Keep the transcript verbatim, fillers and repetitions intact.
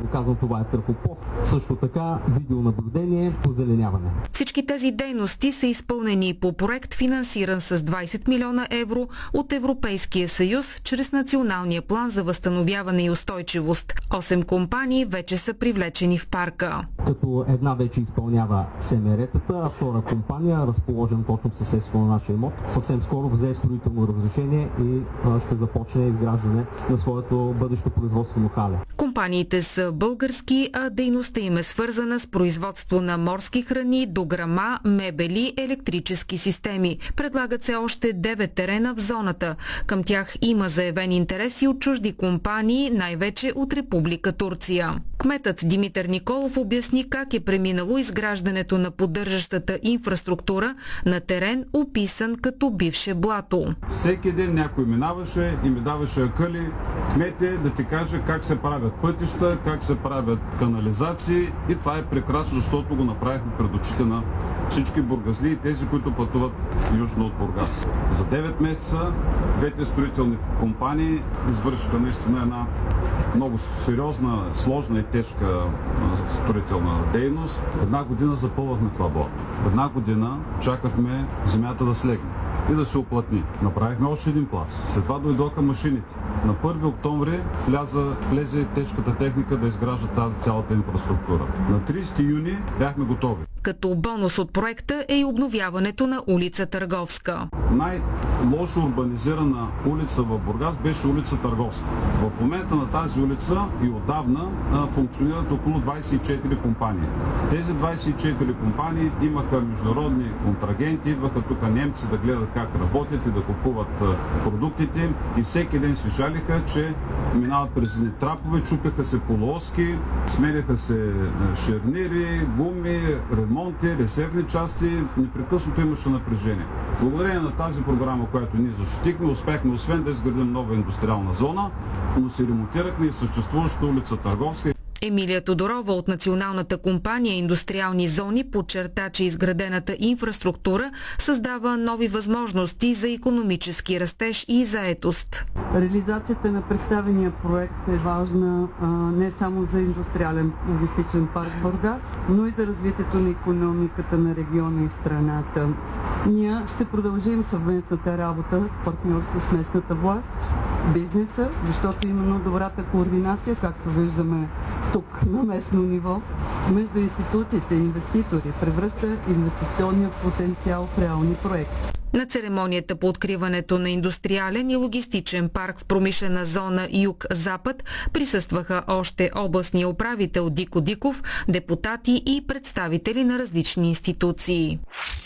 доказано, това е трафопост. Също така видеонаблюдение, позеленяване. Всички тези дейности са изпълнени по проект, финансиран с двайсет милиона евро от Европейския съюз чрез Националния план за възстановяване и устойчивост. Осем компании вече са привлечени в парка. Като една вече изпълнява семеретата, а втора компания, разположена точно в съседство на нашия имот, съвсем скоро взе строително разрешение и ще започне изграждане на своето бъдещо производствено хале. Компаниите са български, а дейността им е свързана с производство на морски храни, дограма, мебели, електрически системи. Предлагат се още девет терена в зоната. Към тях има заявен интерес и от чужди компании, най-вече от Република Турция. Кметът Димитър Николов обясни как е преминало изграждането на поддържащата инфраструктура на терен, описан като бивше блато. Всеки ден някой минаваше и ми даваше акъли, кмете, да ти каже как се правят пътища, как се правят канализации, и това е прекрасно, защото го направихме пред очите на всички бургазли и тези, които пътуват южно от Бургас. За девет месеца двете строителни компании извършиха наистина една много сериозна, сложна и тежка строителна дейност. Една година запълвахме това блато. Една година чакахме земята да слегне и да се оплътни. Направихме още един плац. След това дойдоха машините. На първи октомври вляза, влезе тежката техника да изгражда тази цялата инфраструктура. На тридесети юни бяхме готови. Като бонус от проекта е и обновяването на улица Търговска. Най-лошо урбанизирана улица в Бургас беше улица Търговска. В момента на тази улица и отдавна функционират около двайсет и четири компании. Тези двайсет и четири компании имаха международни контрагенти, идваха тук немци да гледат как работят и да купуват продуктите им, и всеки ден се жалиха, че минават през едни трапове, чупяха се полуоски, сменяха се шернири, гуми, ремонти, резервни части, непрекъснато имаше напрежение. Благодарение на тази програма, която ние защитихме, успяхме освен да изградим нова индустриална зона, но си ремонтирахме и съществуващата улица Търговска. Емилия Тодорова от Националната компания Индустриални зони подчерта, че изградената инфраструктура създава нови възможности за икономически растеж и заетост. Реализацията на представения проект е важна а, не само за индустриален логистичен парк Бургас, но и за развитието на икономиката на региона и страната. Ние ще продължим съвместната работа в партньорство с местната власт, бизнеса, защото именно добрата координация, както виждаме тук на местно ниво, между институциите и инвеститори превръща инвестиционния потенциал в реални проекти. На церемонията по откриването на индустриален и логистичен парк в промишлена зона Юг-Запад присъстваха още областния управител Дико Диков, депутати и представители на различни институции.